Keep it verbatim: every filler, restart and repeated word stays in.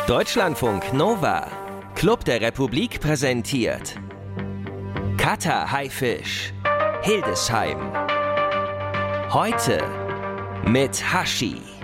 Deutschlandfunk Nova, Club der Republik präsentiert Kater Haifisch, Hildesheim. Heute mit Hashi.